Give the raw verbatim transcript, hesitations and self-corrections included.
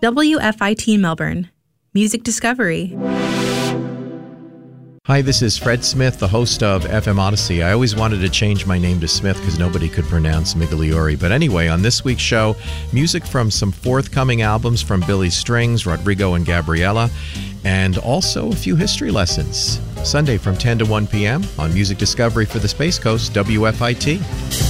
W F I T Melbourne, Music Discovery. Hi, this is Fred Smith, the host of F M Odyssey. I always wanted to change my name to Smith because nobody could pronounce Migliore. But anyway, on this week's show, music from some forthcoming albums from Billy Strings, Rodrigo and Gabriela, and also a few history lessons. Sunday from ten to one p.m. on Music Discovery for the Space Coast, W F I T.